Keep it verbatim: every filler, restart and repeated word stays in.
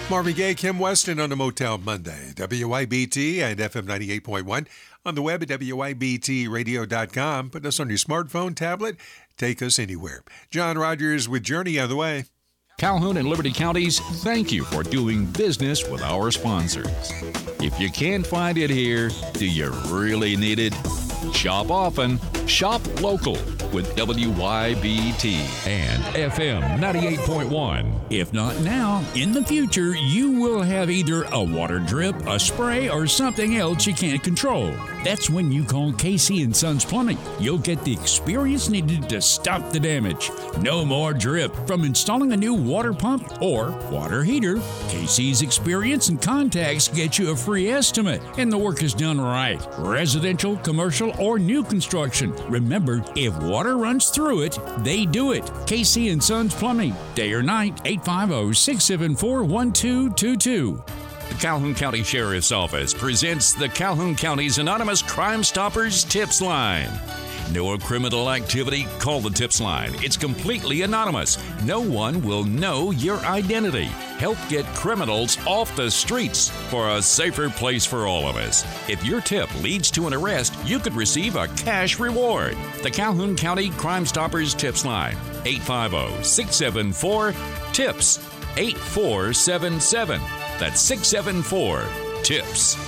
Marvin Gaye, Kim Weston on the Motown Monday. W I B T and F M ninety-eight point one. On the web at W I B T radio dot com. Put us on your smartphone, tablet. Take us anywhere. John Rogers with Journey on the way. Calhoun and Liberty Counties, thank you for doing business with our sponsors. If you can't find it here, do you really need it? Shop often, shop local with W Y B T and F M ninety-eight point one. If not now, in the future, you will have either a water drip, a spray, or something else you can't control. That's when you call Casey and Sons Plumbing. You'll get the experience needed to stop the damage. No more drip from installing a new water pump or water heater. Casey's experience and contacts get you a free estimate, and the work is done right. Residential, commercial, or new construction. Remember, if water runs through it, they do it. Casey and Sons Plumbing. Day or night, eight five zero, six seven four, one two two two. The Calhoun County Sheriff's Office presents the Calhoun County's Anonymous Crime Stoppers Tips Line. No criminal activity, call the Tips Line. It's completely anonymous. No one will know your identity. Help get criminals off the streets for a safer place for all of us. If your tip leads to an arrest, you could receive a cash reward. The Calhoun County Crime Stoppers Tips Line, eight five zero, six seven four, TIPS, eight four seven seven. That's six seven four, TIPS.